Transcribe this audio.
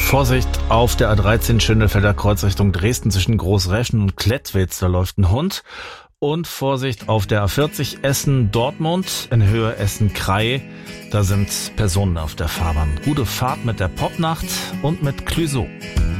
Vorsicht auf der A13 Schöndelfelder Kreuz Richtung Dresden zwischen Großreschen und Klettwitz, da läuft ein Hund. Und Vorsicht auf der A40 Essen-Dortmund in Höhe Essen-Krei, da sind Personen auf der Fahrbahn. Gute Fahrt mit der Popnacht und mit Clüso.